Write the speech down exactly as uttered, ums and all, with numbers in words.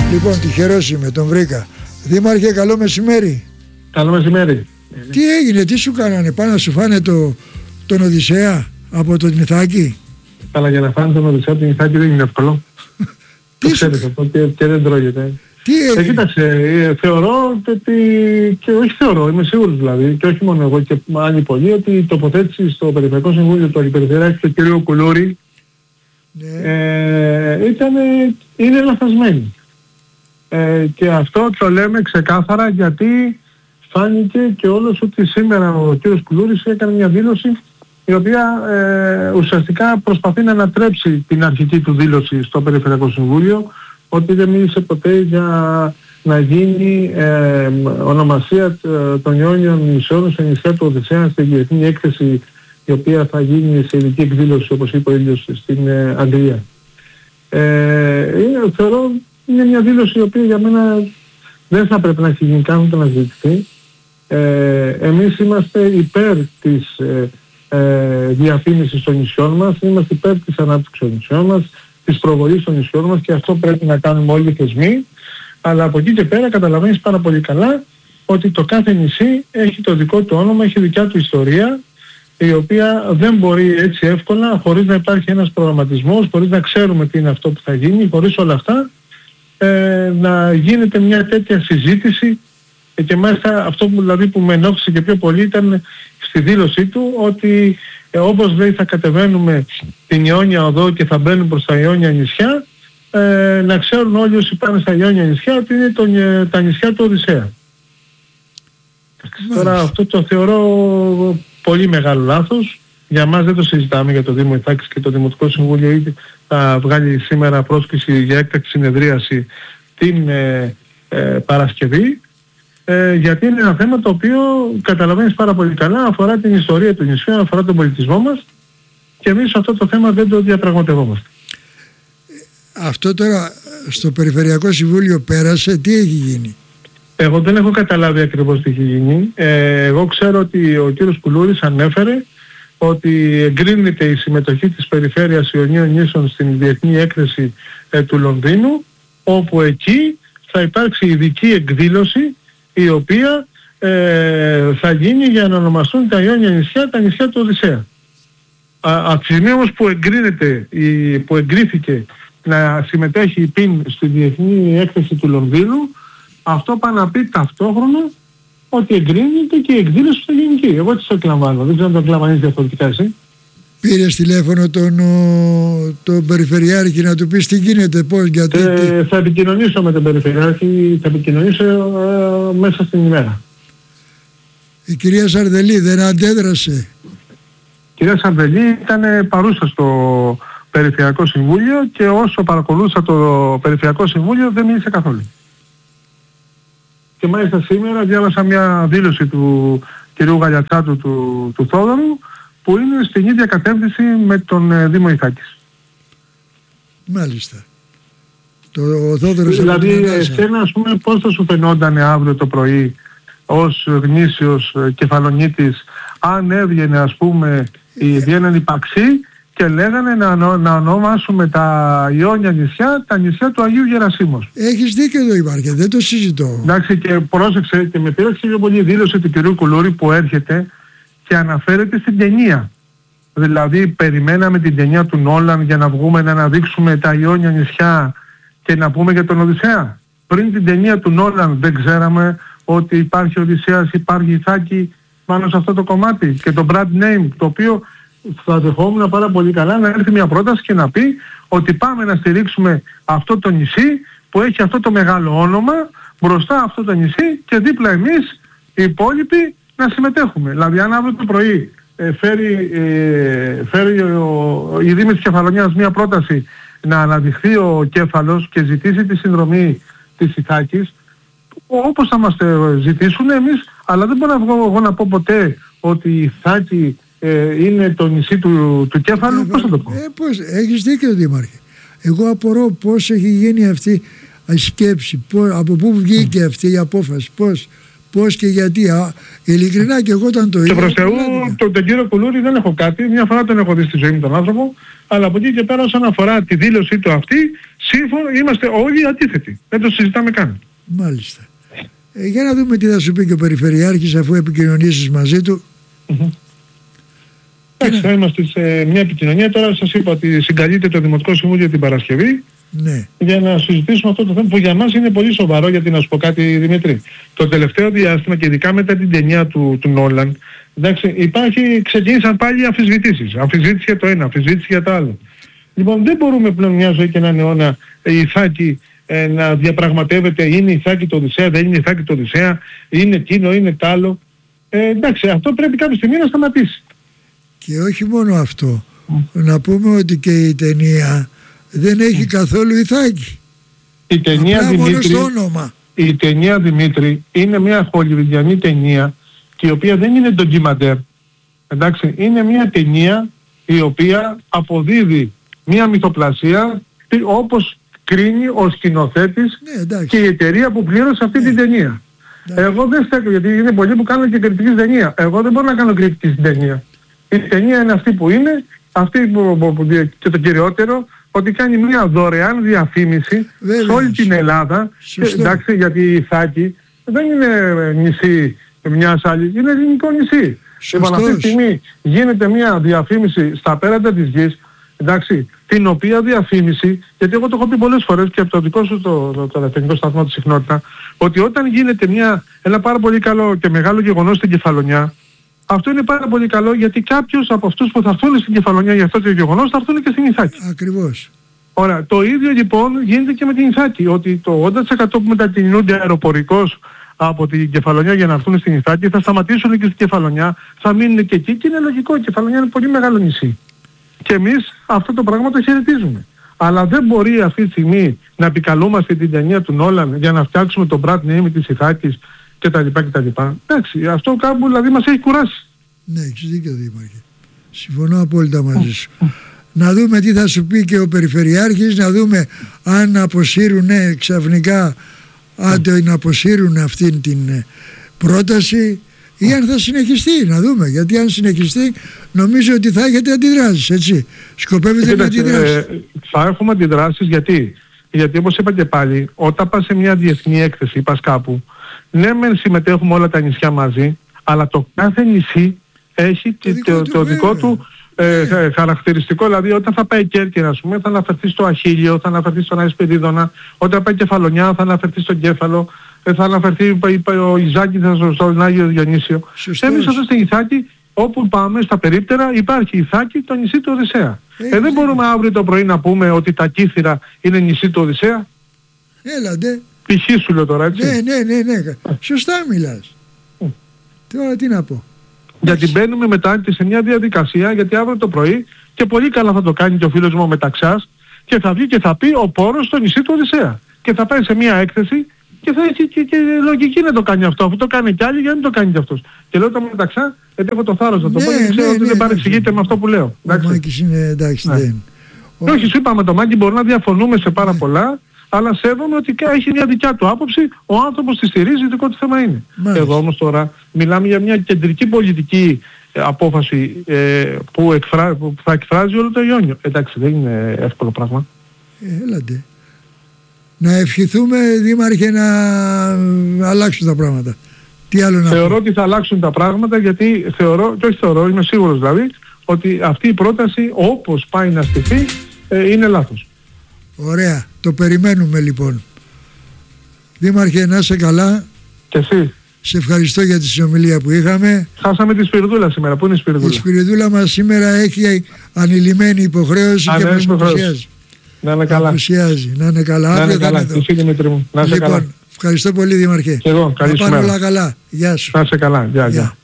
Λοιπόν, τυχερός είμαι, τον βρήκα. Δήμαρχε, καλό μεσημέρι. Καλό μεσημέρι. Τι έγινε, τι σου κάνανε, πάνε να σου φάνε το, τον Οδυσσέα από τον Ιθάκη? Καλά, για να φάνε τον Οδυσσέα από τον Ιθάκη δεν είναι εύκολο. Τι το σου... ξέρετε αυτό και, και δεν τρώγεται. Τι έγινε? Ε, κοίταξε, ε, θεωρώ ότι, και όχι θεωρώ, είμαι σίγουρος δηλαδή, και όχι μόνο εγώ και άλλοι πολλοί, ότι η τοποθέτηση στο Περιφερειακό Συμβούλιο του Αντιπεριφερειάρχη του κ. Κουλούρη ναι. ε, ήταν, είναι λαθασμένη. Ε, και αυτό το λέμε ξεκάθαρα γιατί φάνηκε και όλος ότι σήμερα ο κ. Κουλούρης έκανε μια δήλωση η οποία ε, ουσιαστικά προσπαθεί να ανατρέψει την αρχική του δήλωση στο Περιφερειακό Συμβούλιο, ότι δεν μίλησε ποτέ για να γίνει ε, ονομασία των Ιόνιων νησιών σε νησιά του Οδυσσέα στην διεθνή έκθεση, η οποία θα γίνει σε ειδική εκδήλωση, όπως είπε ο ίδιος, στην ε, Αγγλία. Ε, είναι, θεωρώ είναι μια δήλωση η οποία για μένα δεν θα πρέπει να έχει γίνει καν ούτε να ζητηθεί. Ε, εμείς είμαστε υπέρ της ε, ε, διαφήμισης των νησιών μας, είμαστε υπέρ της ανάπτυξης των νησιών μας, της προβολής των νησιών μας, και αυτό πρέπει να κάνουμε όλοι οι θεσμοί. Αλλά από εκεί και πέρα καταλαβαίνεις πάρα πολύ καλά ότι το κάθε νησί έχει το δικό του όνομα, έχει δικιά του ιστορία, η οποία δεν μπορεί έτσι εύκολα, χωρίς να υπάρχει ένας προγραμματισμός, χωρίς να ξέρουμε τι είναι αυτό που θα γίνει, χωρίς όλα αυτά, ε, να γίνεται μια τέτοια συζήτηση. Και μάλιστα αυτό που, δηλαδή, που με ενόχλησε και πιο πολύ ήταν στη δήλωσή του ότι ε, όπως λέει θα κατεβαίνουμε την Ιόνια Οδό και θα μπαίνουν προς τα Ιόνια νησιά, ε, να ξέρουν όλοι όσοι πάνε στα Ιόνια νησιά ότι είναι το, ε, τα νησιά του Οδυσσέα. Τώρα αυτό το θεωρώ πολύ μεγάλο λάθος. Για μας δεν το συζητάμε, για το Δήμο Ιθάκης, και το Δημοτικό Συμβούλιο ήδη θα βγάλει σήμερα πρόσκληση για έκτακτη συνεδρίαση την ε, ε, Παρασκευή. Ε, γιατί είναι ένα θέμα το οποίο καταλαβαίνεις πάρα πολύ καλά, αφορά την ιστορία του νησιού, αφορά τον πολιτισμό μας, και εμείς αυτό το θέμα δεν το διαπραγματευόμαστε. Αυτό τώρα στο Περιφερειακό Συμβούλιο πέρασε, τι έχει γίνει? Εγώ δεν έχω καταλάβει ακριβώς τι έχει γίνει. Ε, εγώ ξέρω ότι ο κύριος Κουλούρης ανέφερε ότι εγκρίνεται η συμμετοχή της Περιφέρειας Ιωνίων Νήσων στην Διεθνή Έκθεση ε, του Λονδίνου, όπου εκεί θα υπάρξει ειδική εκδήλωση η οποία ε, θα γίνει για να ονομαστούν τα Ιόνια νησιά, τα νησιά του Οδυσσέα. Από τη στιγμή όμως που, εγκρίνεται, η, που εγκρίθηκε να συμμετέχει η ΠΙΝ στη Διεθνή Έκθεση του Λονδίνου, αυτό πάει να πει ταυτόχρονα ότι εγκρίνεται και η εκδήλωση θα γίνει εκεί. Εγώ τι το εκλαμβάνω, δεν ξέρω αν το εκλαμβάνεις διαφορετικά εσύ. Πήρες τηλέφωνο τον, ο, τον Περιφερειάρχη να του πεις τι γίνεται, πώς, γιατί... Ε, θα επικοινωνήσω με τον Περιφερειάρχη, θα επικοινωνήσω ε, μέσα στην ημέρα. Η κυρία Σαρδελή δεν αντέδρασε? Η κυρία Σαρδελή ήταν παρούσα στο Περιφερειακό Συμβούλιο και όσο παρακολούθησα το Περιφερειακό Συμβούλιο δεν μίλησε καθόλου. Και μάλιστα σήμερα διάβασα μια δήλωση του κυρίου Γαλιατσάτου του, του Θόδωρου, που είναι στην ίδια κατεύθυνση με τον ε, Δήμο Ιθάκης. Μάλιστα. Το, ο Θόδωρος δηλαδή εσένα, ας πούμε, πώς θα σου φαινόταν αύριο το πρωί ως γνήσιος ε, κεφαλονίτης αν έβγαινε, ας πούμε, η βγαίναν οι Παξί και λέγανε να, να ονομάσουμε τα Ιόνια νησιά τα νησιά του Αγίου Γερασίμος. Έχεις δίκιο εδώ υπάρχει, δεν το συζητώ. Εντάξει, και πρόσεξε, και με πήραξε πιο πολύ η δήλωση του κυρίου Κουλούρη που έρχεται και αναφέρεται στην ταινία. Δηλαδή περιμέναμε την ταινία του Νόλαν για να βγούμε να αναδείξουμε τα Ιόνια νησιά και να πούμε για τον Οδυσσέα. Πριν την ταινία του Νόλαν δεν ξέραμε ότι υπάρχει Οδυσσέας, υπάρχει Ιθάκη πάνω σε αυτό το κομμάτι, και το brand name, το οποίο θα δεχόμουν πάρα πολύ καλά να έρθει μια πρόταση και να πει ότι πάμε να στηρίξουμε αυτό το νησί που έχει αυτό το μεγάλο όνομα, μπροστά αυτό το νησί, και δίπλα εμείς οι υπόλοιποι να συμμετέχουμε. Δηλαδή αν αύριο το πρωί ε, φέρει, ε, φέρει ο, η Δήμη της Κεφαλονιάς μια πρόταση να αναδειχθεί ο Κέφαλος και ζητήσει τη συνδρομή της Ιθάκης, όπως θα μας ζητήσουν εμείς, αλλά δεν μπορώ να βγω εγώ να πω ποτέ ότι η Ιθάκη ε, είναι το νησί του, του Κέφαλου. Ε, πώς θα το πω? Ε, πώς, έχεις δίκιο, Δήμαρχε. Εγώ απορώ πώς έχει γίνει αυτή η σκέψη, πώς, από πού βγήκε αυτή η απόφαση, πώς, πώς και γιατί. Α, ειλικρινά και εγώ όταν το είδα... Και προς Θεού, τον, τον κύριο Κουλούρη δεν έχω κάτι, μια φορά τον έχω δει στη ζωή μου τον άνθρωπο, αλλά από εκεί και πέρα όσον αφορά τη δήλωσή του αυτή, σύμφωνα, είμαστε όλοι αντίθετοι. Δεν το συζητάμε καν. Μάλιστα. Ε, για να δούμε τι θα σου πει και ο Περιφερειάρχης αφού επικοινωνήσεις μαζί του. Mm-hmm. Εντάξει, θα είμαστε σε μια επικοινωνία. Τώρα σας είπα ότι συγκαλείται το Δημοτικό Συμβούλιο την Παρασκευή. Ναι. Για να συζητήσουμε αυτό το θέμα που για μας είναι πολύ σοβαρό, γιατί να σου πω κάτι, Δημήτρη. Το τελευταίο διάστημα και ειδικά μετά την ταινία του, του Νόλαν, εντάξει, υπάρχει, ξεκίνησαν πάλι αμφισβητήσεις. Αμφισβήτηση για το ένα, αμφισβήτηση για το άλλο. Λοιπόν, δεν μπορούμε πλέον μια ζωή και έναν αιώνα η Ιθάκη ε, να διαπραγματεύεται, είναι η Ιθάκη το Οδυσσέα, δεν είναι η Ιθάκη το Οδυσσέα, είναι εκείνο, είναι τ' άλλο. Ε, εντάξει, αυτό πρέπει κάποια στιγμή να σταματήσει. Και όχι μόνο αυτό. Mm. Να πούμε ότι και η ταινία δεν έχει mm. καθόλου Ιθάκη. Η ταινία, Δημήτρη, η ταινία Δημήτρη είναι μια χολιβουδιανή ταινία και η οποία δεν είναι ντοκιμαντέρ. Εντάξει, είναι μια ταινία η οποία αποδίδει μια μυθοπλασία όπως κρίνει ο σκηνοθέτης ναι, και η εταιρεία που πλήρωσε αυτή ναι. την ταινία. Ναι. Εγώ δεν στέκω, γιατί είναι πολλοί που κάνουν και κριτική στην ταινία. Εγώ δεν μπορώ να κάνω κριτική στην ταινία. Η ταινία είναι αυτή που είναι, αυτή που, που, που και το κυριότερο, ότι κάνει μια δωρεάν διαφήμιση Βέβαιως. σε όλη την Ελλάδα. Και, εντάξει, γιατί η Ιθάκη δεν είναι νησί μιας άλλης, είναι ελληνικό νησί. Λοιπόν, αυτή τη στιγμή γίνεται μια διαφήμιση στα πέραντα της γης, εντάξει, την οποία διαφήμιση, γιατί εγώ το έχω πει πολλές φορές και από το δικό σου το, το, το ραδιοφωνικό σταθμό της συχνότητα, ότι όταν γίνεται μια, ένα πάρα πολύ καλό και μεγάλο γεγονός στην Κεφαλονιά, αυτό είναι πάρα πολύ καλό γιατί κάποιος από αυτούς που θα έρθουν στην Κεφαλονιά για αυτό το γεγονός θα έρθουν και στην Ιθάκη. Ακριβώς. Ωραία, το ίδιο λοιπόν γίνεται και με την Ιθάκη, ότι το ογδόντα τοις εκατό που μετακινούνται αεροπορικώς από την Κεφαλονιά για να έρθουν στην Ιθάκη θα σταματήσουν και στην Κεφαλονιά, θα μείνουν και εκεί και είναι λογικό, η Κεφαλονιά είναι πολύ μεγάλο νησί. Και εμείς αυτό το πράγμα το χαιρετίζουμε. Αλλά δεν μπορεί αυτή τη στιγμή να επικαλούμαστε την ταινία του Νόλαν για να φτιάξουμε τον brand name της Ιθάκης κτλ. κτλ. Εντάξει, αυτό κάπου δηλαδή μας έχει κουράσει. Ναι, έχεις δίκιο Δήμαρχε. Συμφωνώ απόλυτα μαζί σου. Να δούμε τι θα σου πει και ο Περιφερειάρχης, να δούμε αν αποσύρουν ναι, ξαφνικά, άντε να αποσύρουν αυτήν την πρόταση ή αν θα συνεχιστεί, να δούμε. Γιατί αν συνεχιστεί νομίζω ότι θα έχετε αντιδράσεις, έτσι. Σκοπεύετε να αντιδράσεις. Ε, θα έχουμε αντιδράσεις γιατί, γιατί όπως είπα και πάλι, όταν πας σε μια διεθνή έκθεση, πας κάπου, ναι μεν συμμετέχουμε όλα τα νησιά μαζί, αλλά το κάθε νησί έχει το δικό, το, του, το δικό του ε, yeah. χαρακτηριστικό. Δηλαδή όταν θα πάει Κέρκυρα, ας πούμε, θα αναφερθεί στο Αχίλιο, θα αναφερθεί στον Αεσπερίδωνα, όταν πάει Κεφαλονιά θα αναφερθεί στον Κέφαλο, θα αναφερθεί ο Ιζάκης στον Άγιο Διονύσιο. Εμείς εδώ στην Ιθάκη, όπου πάμε στα περίπτερα, υπάρχει η Ιθάκη, το νησί του Οδυσσέα. Ε, ε, δεν μπορούμε αύριο το πρωί να πούμε ότι τα Κύθυρα είναι νησί του Οδυσσέα. Έλατε. Π.χ. σου λέω τώρα, έτσι. Ναι, ναι, ναι, ναι. Σωστά μιλάς. Mm. Τώρα τι να πω. Γιατί μπαίνουμε μετά σε μια διαδικασία, γιατί αύριο το πρωί και πολύ καλά θα το κάνει και ο φίλος μου ο Μεταξάς και θα βγει και θα πει ο πόρος στο νησί του Οδυσσέα. Και θα πάει σε μια έκθεση και θα έχει και, και λογική να το κάνει αυτό. Αφού το κάνει κι άλλοι, γιατί δεν το κάνει κι αυτός. Και λέω το Μεταξά, γιατί έχω το θάρρος να το ναι, πω, γιατί ξέρω ναι, ότι ναι, δεν παρεξηγείται ναι, με αυτό που λέω. Ο Μάκης είναι εντάξει, ναι. δεν. Και όχι, σου είπαμε το Μάκη, μπορεί να διαφωνούμε σε πάρα ναι. πολλά, αλλά σέβομαι ότι έχει μια δικιά του άποψη, ο άνθρωπος τη στηρίζει, δικό του θέμα είναι. Μάλιστα. Εδώ όμως τώρα μιλάμε για μια κεντρική πολιτική ε, απόφαση ε, που, εκφρά, που θα εκφράζει όλο το Ιόνιο. Εντάξει, δεν είναι εύκολο πράγμα. Ε, έλατε. Να ευχηθούμε, Δήμαρχε, να αλλάξουν τα πράγματα. Τι άλλο να Θεωρώ πω. ότι θα αλλάξουν τα πράγματα, γιατί θεωρώ, και όχι θεωρώ, είμαι σίγουρος δηλαδή, ότι αυτή η πρόταση όπως πάει να στηθεί ε, είναι λάθος. Ωραία. Το περιμένουμε λοιπόν. Δήμαρχε, να είσαι καλά. Και εσύ. Σε ευχαριστώ για τη συνομιλία που είχαμε. Χάσαμε τη Σπυριδούλα σήμερα. Πού είναι η Σπυριδούλα? Η Σπυριδούλα μας σήμερα έχει ανηλυμένη υποχρέωση. Α, και μας απουσιάζει. Να είναι καλά. Απουσιάζει. Να είναι καλά. Να είναι καλά. Εσύ, Δημήτρη μου. Να είσαι λοιπόν, καλά. ευχαριστώ πολύ, Δήμαρχε. Και εγώ. Καλή σου μέρα. Να πάνε όλα καλά. Γεια σου. Να είσαι καλά. Γεια, γεια.